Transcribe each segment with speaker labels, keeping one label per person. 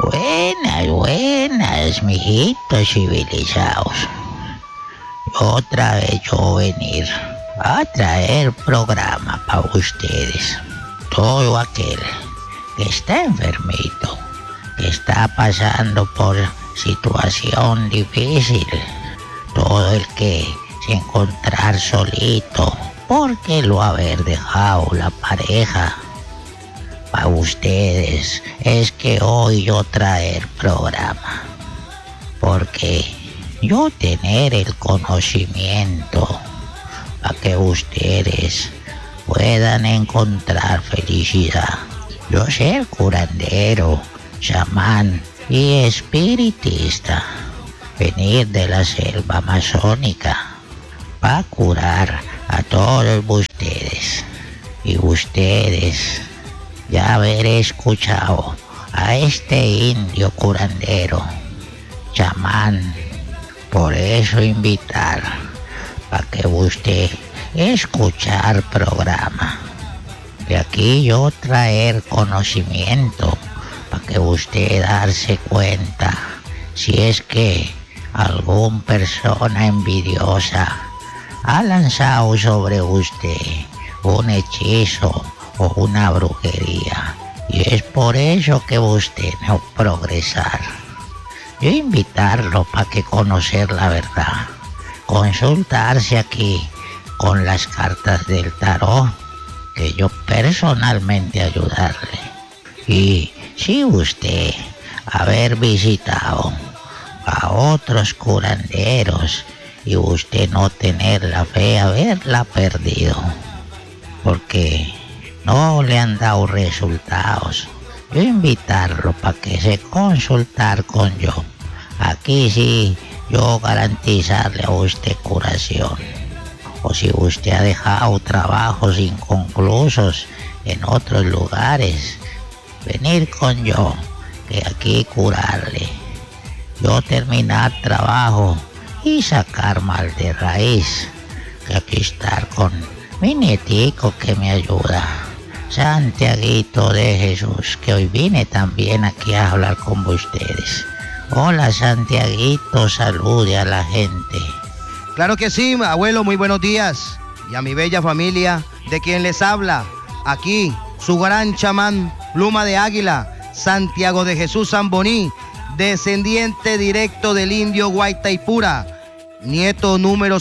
Speaker 1: Buenas, buenas, mijitos civilizados. Otra vez yo venir a traer programa para ustedes. Todo aquel que está enfermito, que está pasando por situación difícil, todo el que se encontrar solito porque lo haber dejado la pareja. Para ustedes es que hoy yo traer programa, porque yo tener el conocimiento para que ustedes puedan encontrar felicidad. Yo ser curandero, chamán y espiritista, venir de la selva amazónica para curar a todos ustedes. Y ustedes ya haber escuchado a este indio curandero, chamán, por eso invitar para que usted escuchar programa. De aquí yo traer conocimiento para que usted darse cuenta si es que alguna persona envidiosa ha lanzado sobre usted un hechizo o una brujería, y es por eso que usted no progresar. Yo invitarlo para que conocer la verdad, consultarse aquí con las cartas del tarot, que yo personalmente ayudarle. Y si usted haber visitado a otros curanderos y usted no tener la fe, haberla perdido, porque no le han dado resultados, yo invitarlo para que se consultar con yo. Aquí sí yo garantizarle a usted curación. O si usted ha dejado trabajos inconclusos en otros lugares, venir con yo, que aquí curarle. Yo terminar trabajo y sacar mal de raíz, que aquí estar con mi nietico que me ayuda, Santiaguito de Jesús, que hoy vine también aquí a hablar con ustedes. Hola Santiaguito, salude a la gente.
Speaker 2: Claro que sí, abuelo, muy buenos días. Y a mi bella familia, de quien les habla, aquí, su gran chamán, pluma de águila, Santiago de Jesús Zamboní, descendiente directo del indio Guaitaipura, nieto número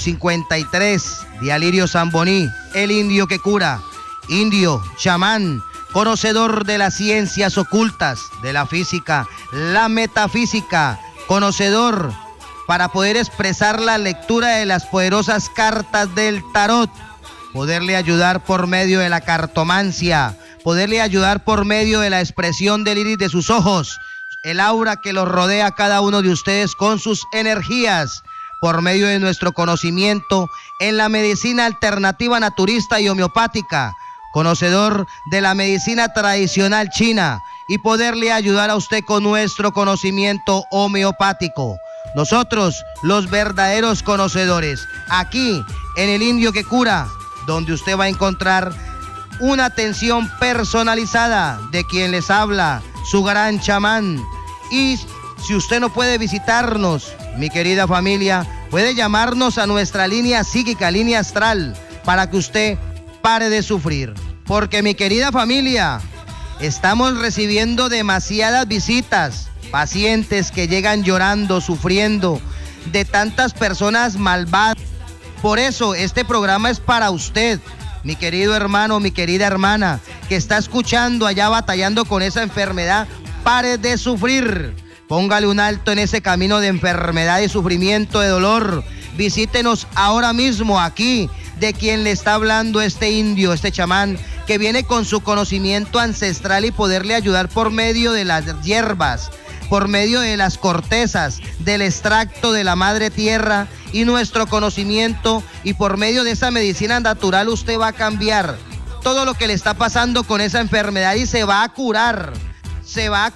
Speaker 2: 53 de Alirio Zamboní, el indio que cura, indio, chamán, conocedor de las ciencias ocultas, de la física, la metafísica, conocedor para poder expresar la lectura de las poderosas cartas del tarot, poderle ayudar por medio de la cartomancia, poderle ayudar por medio de la expresión del iris de sus ojos, el aura que los rodea a cada uno de ustedes con sus energías, por medio de nuestro conocimiento en la medicina alternativa naturista y homeopática, conocedor de la medicina tradicional china, y poderle ayudar a usted con nuestro conocimiento homeopático. Nosotros, los verdaderos conocedores, aquí en el Indio que Cura, donde usted va a encontrar una atención personalizada de quien les habla, su gran chamán. Y si usted no puede visitarnos, mi querida familia, puede llamarnos a nuestra línea psíquica, línea astral, para que usted pare de sufrir. Porque, mi querida familia, estamos recibiendo demasiadas visitas, pacientes que llegan llorando, sufriendo de tantas personas malvadas. Por eso este programa es para usted, mi querido hermano, mi querida hermana, que está escuchando allá batallando con esa enfermedad. Pare de sufrir, póngale un alto en ese camino de enfermedad y sufrimiento, de dolor. Visítenos ahora mismo aquí, de quien le está hablando este indio, este chamán, que viene con su conocimiento ancestral y poderle ayudar por medio de las hierbas, por medio de las cortezas, del extracto de la madre tierra y nuestro conocimiento, y por medio de esa medicina natural usted va a cambiar todo lo que le está pasando con esa enfermedad y se va a curar, se va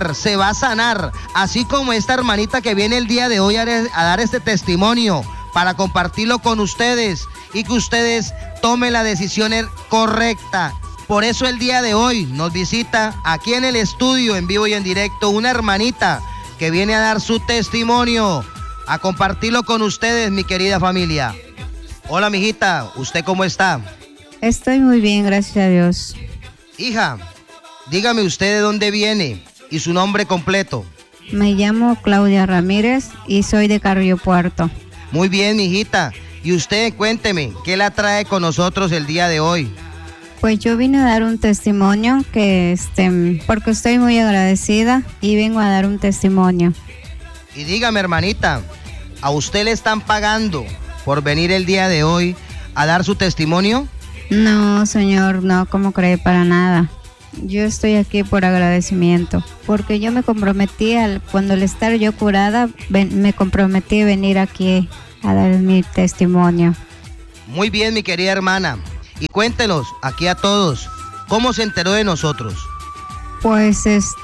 Speaker 2: a sanar, así como esta hermanita que viene el día de hoy a dar este testimonio para compartirlo con ustedes y que ustedes tomen la decisión correcta Por eso el día de hoy nos visita aquí en el estudio, en vivo y en directo, una hermanita que viene a dar su testimonio, a compartirlo con ustedes, mi querida familia. Hola, mijita, ¿usted cómo está?
Speaker 3: Estoy muy bien, gracias a Dios.
Speaker 2: Hija, dígame usted de dónde viene y su nombre completo.
Speaker 3: Me llamo Claudia Ramírez y soy de Carrillo Puerto.
Speaker 2: Muy bien, mijita. Y usted, cuénteme, ¿qué la trae con nosotros el día de hoy?
Speaker 3: Pues yo vine a dar un testimonio porque estoy muy agradecida y vengo a dar un testimonio.
Speaker 2: Y dígame, hermanita, ¿a usted le están pagando por venir el día de hoy a dar su testimonio?
Speaker 3: No, señor, no, ¿cómo cree? Para nada. Yo estoy aquí por agradecimiento, porque yo me comprometí, cuando al estar yo curada, me comprometí a venir aquí a dar mi testimonio.
Speaker 2: Muy bien, mi querida hermana. Y cuéntenos aquí a todos, ¿cómo se enteró de nosotros?
Speaker 3: Pues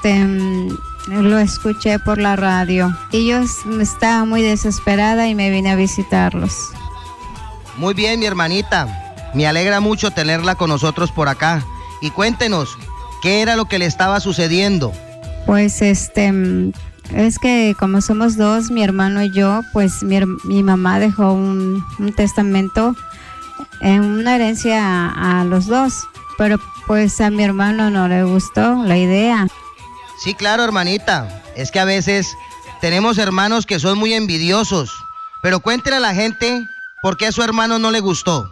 Speaker 3: lo escuché por la radio y yo estaba muy desesperada y me vine a visitarlos.
Speaker 2: Muy bien, mi hermanita. Me alegra mucho tenerla con nosotros por acá. Y cuéntenos, ¿qué era lo que le estaba sucediendo?
Speaker 3: Pues es que como somos dos, mi hermano y yo, pues mi mamá dejó un testamento, una herencia a los dos, pero pues a mi hermano no le gustó la idea.
Speaker 2: Sí, claro, hermanita. Es que a veces tenemos hermanos que son muy envidiosos, pero cuéntele a la gente por qué a su hermano no le gustó.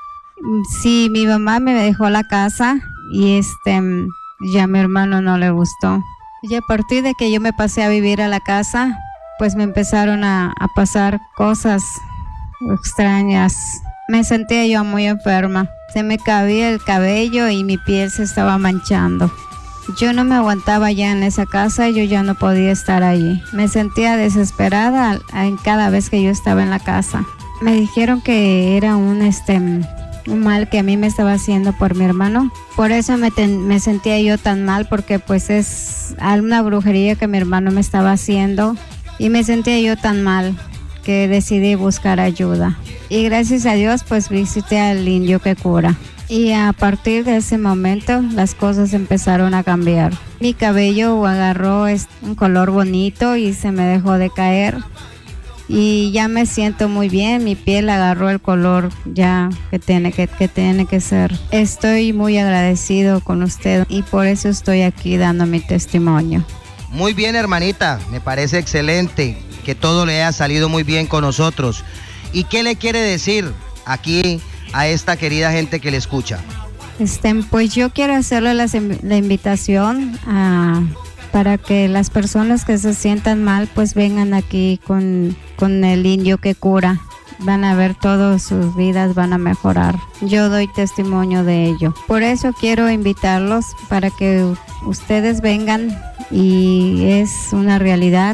Speaker 3: Sí, mi mamá me dejó la casa y ya a mi hermano no le gustó. Y a partir de que yo me pasé a vivir a la casa, pues me empezaron a pasar cosas extrañas. Me sentía yo muy enferma. Se me caía el cabello y mi piel se estaba manchando. Yo no me aguantaba ya en esa casa y yo ya no podía estar allí. Me sentía desesperada en cada vez que yo estaba en la casa. Me dijeron que era un mal que a mí me estaba haciendo por mi hermano. Por eso me sentía yo tan mal, porque pues es una brujería que mi hermano me estaba haciendo y me sentía yo tan mal que decidí buscar ayuda. Y gracias a Dios pues visité al indio que cura. Y a partir de ese momento las cosas empezaron a cambiar. Mi cabello agarró un color bonito y se me dejó de caer. Y ya me siento muy bien, mi piel agarró el color ya que tiene que ser. Estoy muy agradecido con usted y por eso estoy aquí dando mi testimonio.
Speaker 2: Muy bien, hermanita, me parece excelente que todo le haya salido muy bien con nosotros. ¿Y qué le quiere decir aquí a esta querida gente que le escucha?
Speaker 3: Pues yo quiero hacerle la invitación para que las personas que se sientan mal pues vengan aquí con el indio que cura. Van a ver todas sus vidas, van a mejorar. Yo doy testimonio de ello. Por eso quiero invitarlos para que ustedes vengan y es una realidad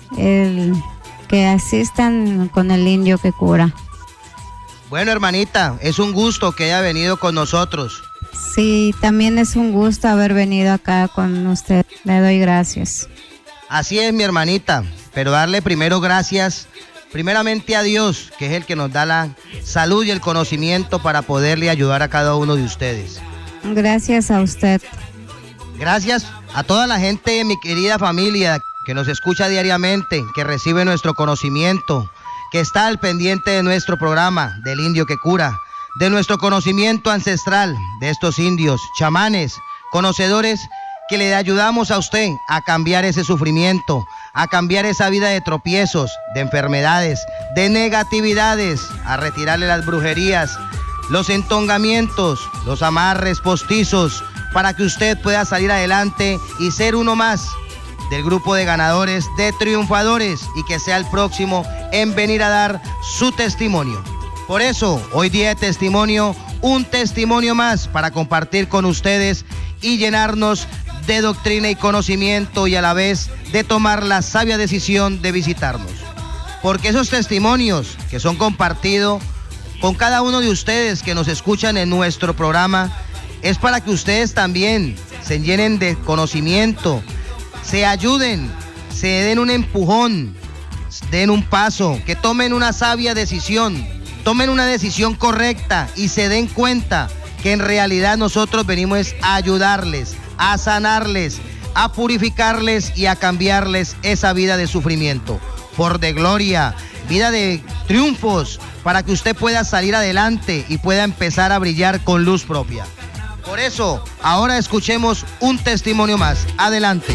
Speaker 3: que asistan con el indio que cura.
Speaker 2: Bueno, hermanita, es un gusto que haya venido con nosotros.
Speaker 3: Sí, también es un gusto haber venido acá con usted. Le doy gracias.
Speaker 2: Así es, mi hermanita, pero darle primero gracias, primeramente a Dios, que es el que nos da la salud y el conocimiento para poderle ayudar a cada uno de ustedes.
Speaker 3: Gracias a usted.
Speaker 2: Gracias a toda la gente, mi querida familia, que nos escucha diariamente, que recibe nuestro conocimiento, que está al pendiente de nuestro programa del Indio que Cura, de nuestro conocimiento ancestral, de estos indios, chamanes, conocedores, que le ayudamos a usted a cambiar ese sufrimiento, a cambiar esa vida de tropiezos, de enfermedades, de negatividades, a retirarle las brujerías, los entongamientos, los amarres postizos, para que usted pueda salir adelante y ser uno más del grupo de ganadores, de triunfadores, y que sea el próximo en venir a dar su testimonio. Por eso, hoy día de testimonio, un testimonio más para compartir con ustedes y llenarnos de doctrina y conocimiento, y a la vez de tomar la sabia decisión de visitarnos. Porque esos testimonios que son compartidos con cada uno de ustedes que nos escuchan en nuestro programa, es para que ustedes también se llenen de conocimiento, se ayuden, se den un empujón, den un paso, que tomen una sabia decisión, tomen una decisión correcta y se den cuenta que en realidad nosotros venimos a ayudarles, a sanarles, a purificarles y a cambiarles esa vida de sufrimiento por de gloria, vida de triunfos, para que usted pueda salir adelante y pueda empezar a brillar con luz propia. Por eso, ahora escuchemos un testimonio más. Adelante.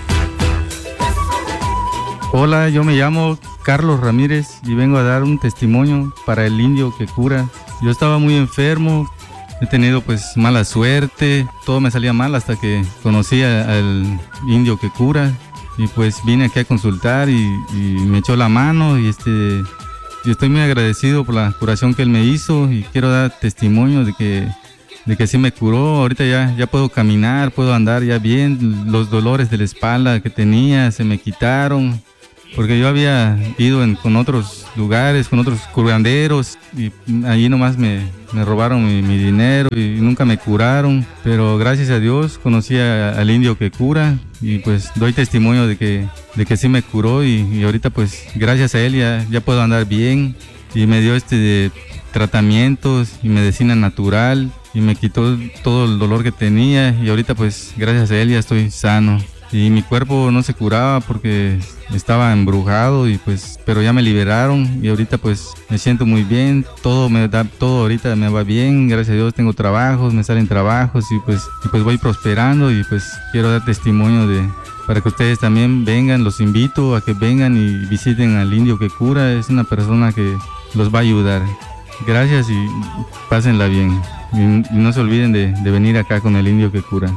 Speaker 4: Hola, yo me llamo Carlos Ramírez y vengo a dar un testimonio para el indio que cura. Yo estaba muy enfermo, he tenido pues mala suerte, todo me salía mal hasta que conocí al indio que cura y pues vine aquí a consultar y me echó la mano y yo estoy muy agradecido por la curación que él me hizo y quiero dar testimonio de que sí me curó. Ahorita ya puedo caminar, puedo andar ya bien, los dolores de la espalda que tenía se me quitaron. Porque yo había ido con otros lugares, con otros curanderos y ahí nomás me robaron mi dinero y nunca me curaron. Pero gracias a Dios conocí al indio que cura y pues doy testimonio de que sí me curó y ahorita pues gracias a él ya puedo andar bien y me dio tratamientos y medicina natural y me quitó todo el dolor que tenía y ahorita pues gracias a él ya estoy sano. Y mi cuerpo no se curaba porque estaba embrujado y pues, pero ya me liberaron y ahorita pues me siento muy bien, todo ahorita me va bien, gracias a Dios tengo trabajos, me salen trabajos y pues voy prosperando y pues quiero dar testimonio para que ustedes también vengan, los invito a que vengan y visiten al indio que cura, es una persona que los va a ayudar. Gracias y pásenla bien y no se olviden de venir acá con el indio que cura.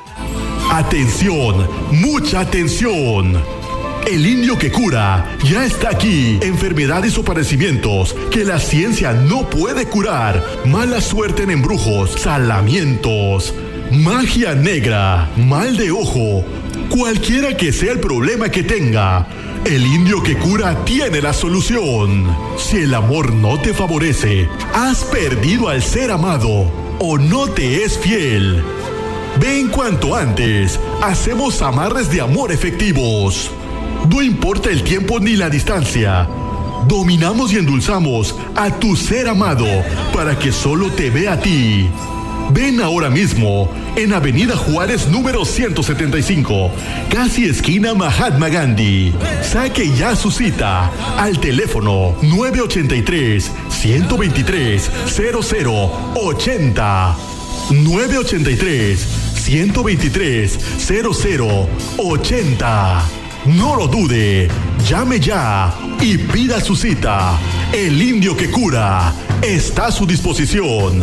Speaker 5: Atención, mucha atención. El indio que cura ya está aquí. Enfermedades o padecimientos que la ciencia no puede curar. Mala suerte en embrujos, salamientos, magia negra, mal de ojo. Cualquiera que sea el problema que tenga, el indio que cura tiene la solución. Si el amor no te favorece, has perdido al ser amado o no te es fiel, ven cuanto antes, hacemos amarres de amor efectivos. No importa el tiempo ni la distancia, dominamos y endulzamos a tu ser amado para que solo te vea a ti. Ven ahora mismo en Avenida Juárez número 175, casi esquina Mahatma Gandhi. Saque ya su cita al teléfono 983-123-0080. 983-123-0080. No lo dude, llame ya y pida su cita. El indio que cura está a su disposición.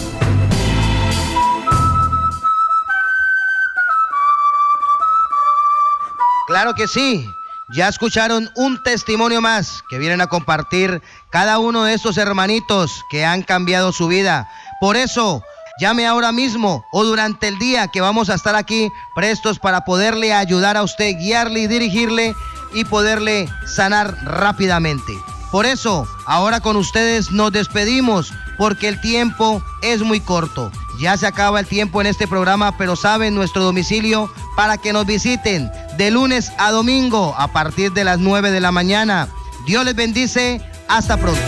Speaker 2: Claro que sí, ya escucharon un testimonio más que vienen a compartir cada uno de estos hermanitos que han cambiado su vida. Por eso, llame ahora mismo o durante el día que vamos a estar aquí prestos para poderle ayudar a usted, guiarle y dirigirle y poderle sanar rápidamente. Por eso, ahora con ustedes nos despedimos porque el tiempo es muy corto. Ya se acaba el tiempo en este programa, pero saben nuestro domicilio para que nos visiten de lunes a domingo a partir de las 9 de la mañana. Dios les bendice. Hasta pronto.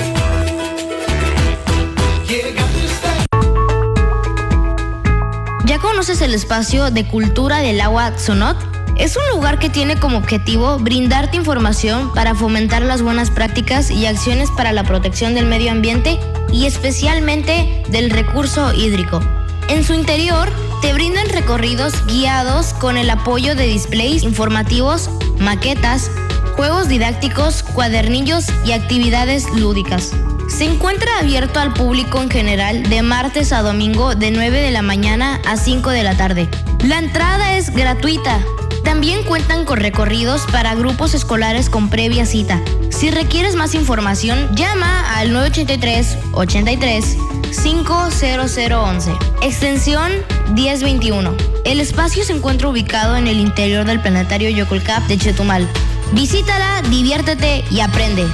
Speaker 6: ¿Ya conoces el espacio de cultura del agua Xonot? Es un lugar que tiene como objetivo brindarte información para fomentar las buenas prácticas y acciones para la protección del medio ambiente y especialmente del recurso hídrico. En su interior te brindan recorridos guiados con el apoyo de displays informativos, maquetas, juegos didácticos, cuadernillos y actividades lúdicas. Se encuentra abierto al público en general de martes a domingo de 9 de la mañana a 5 de la tarde. La entrada es gratuita. También cuentan con recorridos para grupos escolares con previa cita. Si requieres más información, llama al 983-83-50011, extensión 1021. El espacio se encuentra ubicado en el interior del planetario Yoculcap de Chetumal. Visítala, diviértete y aprende.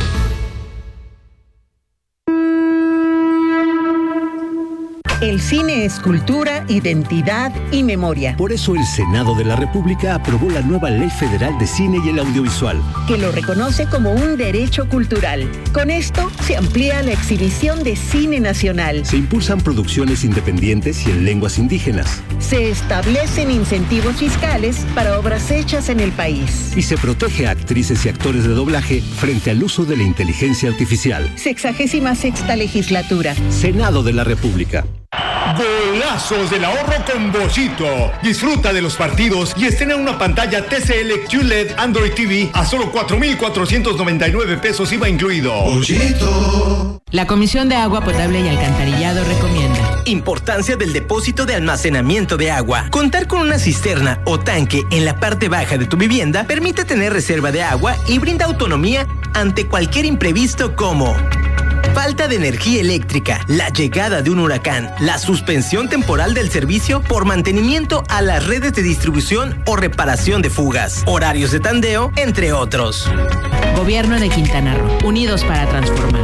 Speaker 7: El cine es cultura, identidad y memoria.
Speaker 8: Por eso el Senado de la República aprobó la nueva Ley Federal de Cine y el Audiovisual,
Speaker 7: que lo reconoce como un derecho cultural. Con esto se amplía la exhibición de cine nacional.
Speaker 8: Se impulsan producciones independientes y en lenguas indígenas.
Speaker 7: Se establecen incentivos fiscales para obras hechas en el país.
Speaker 8: Y se protege a actrices y actores de doblaje frente al uso de la inteligencia artificial.
Speaker 7: 66ª legislatura.
Speaker 8: Senado de la República.
Speaker 9: Golazos del ahorro con Bollito. Disfruta de los partidos y estrena una pantalla TCL QLED Android TV a solo 4,499 pesos IVA incluido.
Speaker 10: Bollito. La Comisión de Agua Potable y Alcantarillado recomienda:
Speaker 11: importancia del depósito de almacenamiento de agua. Contar con una cisterna o tanque en la parte baja de tu vivienda permite tener reserva de agua y brinda autonomía ante cualquier imprevisto como falta de energía eléctrica, la llegada de un huracán, la suspensión temporal del servicio por mantenimiento a las redes de distribución o reparación de fugas, horarios de tandeo, entre otros.
Speaker 10: Gobierno de Quintana Roo, unidos para transformar.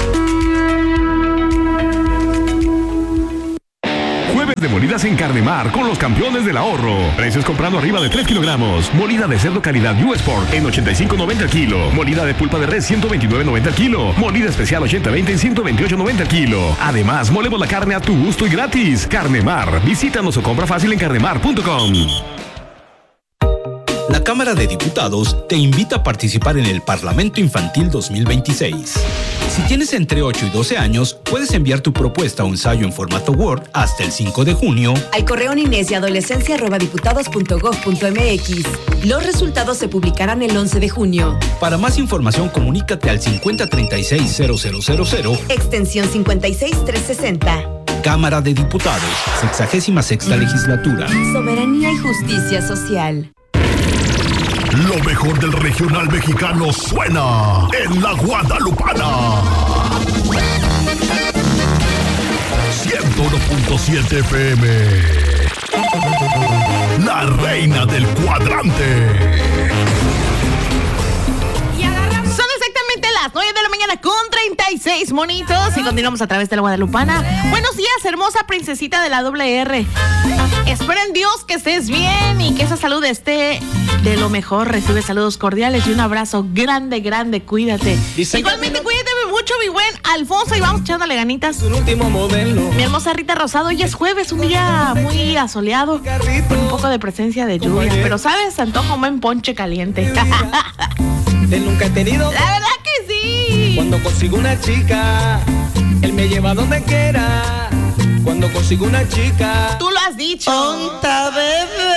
Speaker 12: Jueves de molidas en Carnemar con los campeones del ahorro. Precios comprando arriba de 3 kilogramos. Molida de cerdo calidad U Sport en 85.90 el kilo. Molida de pulpa de res 129.90 el kilo. Molida especial 80-20 en 128.90 el kilo. Además, molemos la carne a tu gusto y gratis. Carnemar. Visítanos o compra fácil en carnemar.com.
Speaker 13: La Cámara de Diputados te invita a participar en el Parlamento Infantil 2026. Si tienes entre 8 y 12 años, puedes enviar tu propuesta o ensayo en formato Word hasta el 5 de junio
Speaker 14: al correo ninesyadolescencia@diputados.gov.mx. Los resultados se publicarán el 11 de junio.
Speaker 13: Para más información, comunícate al 5036-0000,
Speaker 14: extensión 56360.
Speaker 13: Cámara de Diputados, 66ª legislatura.
Speaker 14: Soberanía y justicia social.
Speaker 5: Lo mejor del regional mexicano suena en la Guadalupana. 101.7 FM. La reina del cuadrante.
Speaker 15: Son exactamente las 9 de la mañana con 36 monitos y continuamos a través de la Guadalupana. Buenos días, hermosa princesita de la R. Espero en Dios que estés bien y que esa salud esté de lo mejor. Recibe saludos cordiales y un abrazo grande, cuídate. Igualmente cuídate mucho, mi buen Alfonso, y vamos echándole ganitas.
Speaker 16: Un último modelo.
Speaker 15: Mi hermosa Rita Rosado, hoy es jueves, un día muy asoleado, con un poco de presencia de lluvia, pero sabes, se antoja un buen ponche caliente.
Speaker 16: Él nunca he tenido.
Speaker 15: La verdad que sí.
Speaker 16: Cuando consigo una chica, él me lleva donde quiera. Cuando consigo una chica,
Speaker 15: tú lo has dicho.
Speaker 16: ¡Onta, bebé!